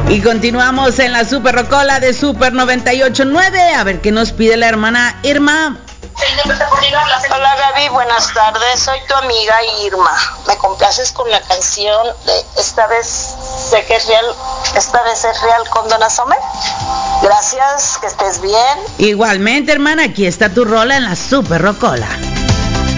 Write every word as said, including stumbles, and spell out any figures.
Y continuamos en la Super Rocola de Super noventa y ocho punto nueve. A ver qué nos pide la hermana Irma. Hola Gaby, buenas tardes, soy tu amiga Irma. ¿Me complaces con la canción de Esta vez sé que es real, esta vez es real con Donna Summer? Gracias, que estés bien. Igualmente, hermana, aquí está tu rola en la Super Rocola.